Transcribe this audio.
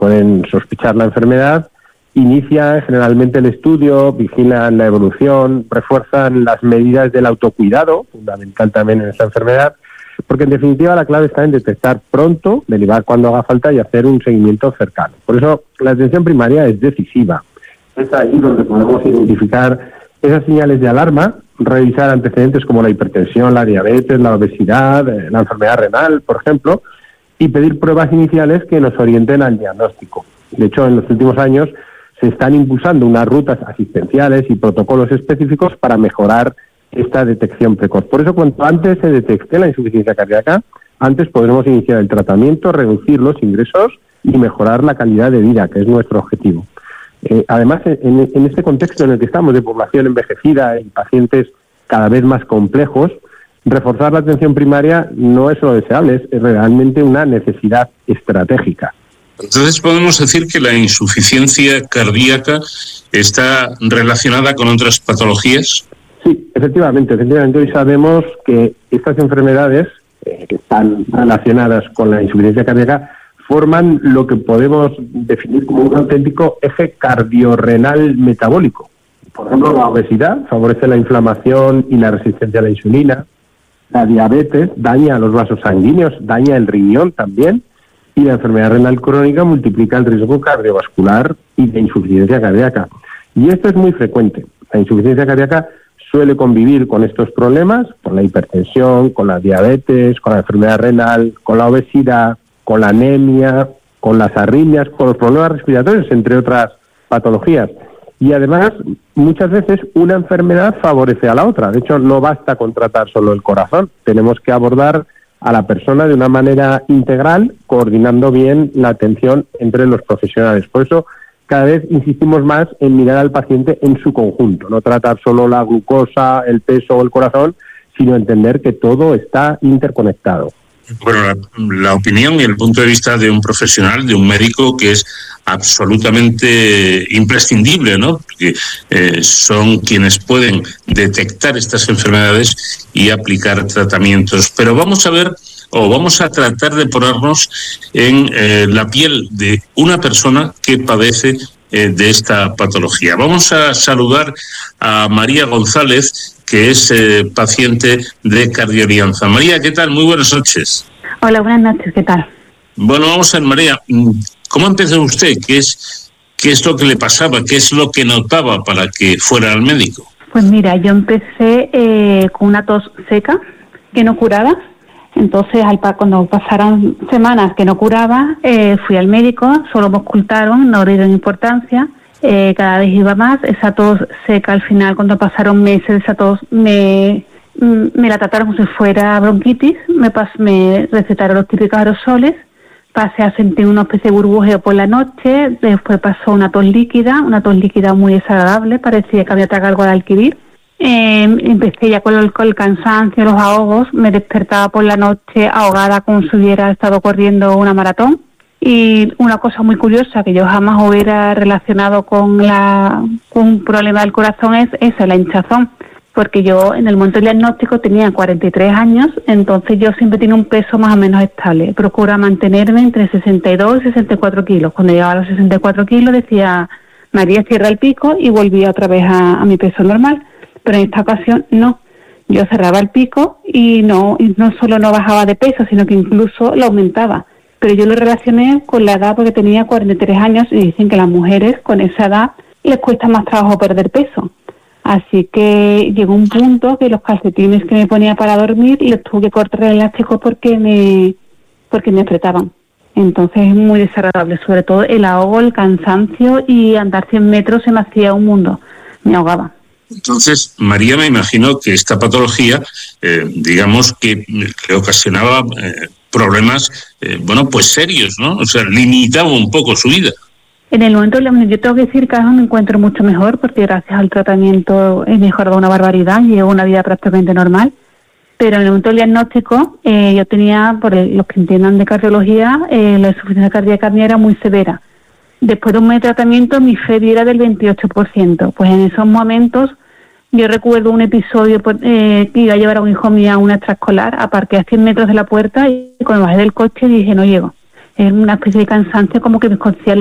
pueden sospechar la enfermedad, inician generalmente el estudio, vigilan la evolución, refuerzan las medidas del autocuidado, fundamental también en esta enfermedad, porque en definitiva la clave está en detectar pronto, derivar cuando haga falta y hacer un seguimiento cercano. Por eso la atención primaria es decisiva. Es ahí donde podemos identificar esas señales de alarma, revisar antecedentes como la hipertensión, la diabetes, la obesidad, la enfermedad renal, por ejemplo, y pedir pruebas iniciales que nos orienten al diagnóstico. De hecho, en los últimos años se están impulsando unas rutas asistenciales y protocolos específicos para mejorar esta detección precoz. Por eso, cuanto antes se detecte la insuficiencia cardíaca, antes podremos iniciar el tratamiento, reducir los ingresos y mejorar la calidad de vida, que es nuestro objetivo. Además, en este contexto en el que estamos de población envejecida y pacientes cada vez más complejos, reforzar la atención primaria no es solo deseable, es realmente una necesidad estratégica. Entonces podemos decir que la insuficiencia cardíaca está relacionada con otras patologías. Sí, efectivamente. Hoy sabemos que estas enfermedades que están relacionadas con la insuficiencia cardíaca forman lo que podemos definir como un auténtico eje cardiorrenal metabólico. Por ejemplo, la obesidad favorece la inflamación y la resistencia a la insulina. La diabetes daña los vasos sanguíneos, daña el riñón también. Y la enfermedad renal crónica multiplica el riesgo cardiovascular y de insuficiencia cardíaca. Y esto es muy frecuente. La insuficiencia cardíaca suele convivir con estos problemas, con la hipertensión, con la diabetes, con la enfermedad renal, con la obesidad, con la anemia, con las arritmias, con los problemas respiratorios, entre otras patologías. Y además, muchas veces una enfermedad favorece a la otra. De hecho, no basta con tratar solo el corazón. Tenemos que abordar a la persona de una manera integral, coordinando bien la atención entre los profesionales. Por eso, cada vez insistimos más en mirar al paciente en su conjunto, no tratar solo la glucosa, el peso o el corazón, sino entender que todo está interconectado. Bueno, la opinión y el punto de vista de un profesional, de un médico, que es absolutamente imprescindible, ¿no? Porque son quienes pueden detectar estas enfermedades y aplicar tratamientos. Pero vamos a ver, o vamos a tratar de ponernos en la piel de una persona que padece de esta patología. Vamos a saludar a María González, que es paciente de Cardiolianza. María, ¿qué tal? Muy buenas noches. Hola, buenas noches, ¿qué tal? Bueno, vamos a ver, María, ¿cómo empezó usted? ¿Qué es lo que le pasaba? ¿Qué es lo que notaba para que fuera al médico? Pues mira, yo empecé con una tos seca que no curaba. Entonces, cuando pasaron semanas que no curaba, fui al médico, solo me ocultaron, no le dieron importancia. Cada vez iba más, esa tos seca al final, cuando pasaron meses, esa tos me la trataron como si fuera bronquitis, me recetaron los típicos aerosoles, pasé a sentir una especie de burbujeo por la noche, después pasó una tos líquida muy desagradable, parecía que había tragado algo de alquidir. Empecé ya con el cansancio, los ahogos, me despertaba por la noche ahogada como si hubiera estado corriendo una maratón. Y una cosa muy curiosa que yo jamás hubiera relacionado con un problema del corazón es eso, la hinchazón, porque yo en el momento del diagnóstico tenía 43 años, entonces yo siempre tenía un peso más o menos estable, procura mantenerme entre 62 y 64 kilos. Cuando llegaba a los 64 kilos decía, María, cierra el pico, y volvía otra vez a mi peso normal, pero en esta ocasión no. Yo cerraba el pico y no solo no bajaba de peso, sino que incluso lo aumentaba. Pero yo lo relacioné con la edad porque tenía 43 años y dicen que a las mujeres con esa edad les cuesta más trabajo perder peso. Así que llegó un punto que los calcetines que me ponía para dormir los tuve que cortar el elástico porque me apretaban. Entonces es muy desagradable, sobre todo el ahogo, el cansancio, y andar 100 metros se me hacía un mundo, me ahogaba. Entonces, María, me imagino que esta patología, digamos que le ocasionaba problemas, pues serios, ¿no? O sea, limitaba un poco su vida. En el momento, yo tengo que decir que ahora me encuentro mucho mejor porque gracias al tratamiento he mejorado una barbaridad, llevo una vida prácticamente normal. Pero en el momento del diagnóstico yo tenía, por los que entiendan de cardiología, la insuficiencia cardíaca mía era muy severa. Después de un mes de tratamiento mi febra era del 28%. Pues en esos momentos yo recuerdo un episodio que iba a llevar a un hijo mío a una extraescolar, aparqué a 100 metros de la puerta y cuando bajé del coche dije, no llego. una especie de cansancio, como que me cosía